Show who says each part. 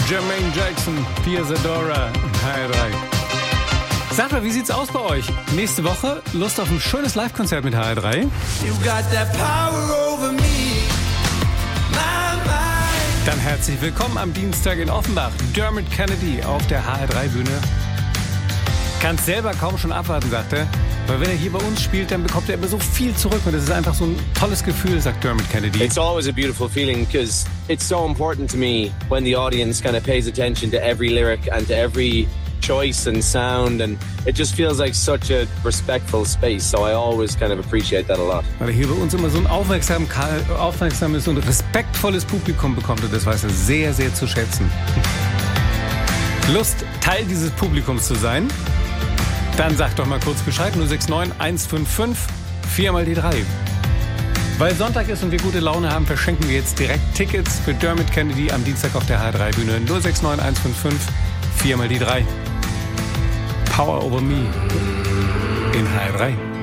Speaker 1: Jermaine Jackson, Pia Zadora, HR3. Sagt mal, wie sieht's aus bei euch? Nächste Woche Lust auf ein schönes Live-Konzert mit HR3?
Speaker 2: You got that power over me.
Speaker 1: Dann herzlich willkommen am Dienstag in Offenbach. Dermot Kennedy auf der HR3-Bühne. Kann selber kaum schon abwarten, sagt er. Weil wenn er hier bei uns spielt, dann bekommt er immer so viel zurück. Und das ist einfach so ein tolles Gefühl, sagt Dermot Kennedy.
Speaker 3: It's always a beautiful feeling because it's so important to me when the audience kind of pays attention to every lyric and to every choice and sound, and it just feels like such a respectful space, so I always kind of appreciate that a lot.
Speaker 1: Weil er hier bei uns immer so ein aufmerksames und respektvolles Publikum bekommt, und das weiß er sehr, sehr zu schätzen. Lust, Teil dieses Publikums zu sein? Dann sag doch mal kurz Bescheid, 069 155 4 mal die 3. Weil Sonntag ist und wir gute Laune haben, verschenken wir jetzt direkt Tickets für Dermot Kennedy am Dienstag auf der HR3-Bühne. 069 155 4 mal die 3. Power over me in HR3.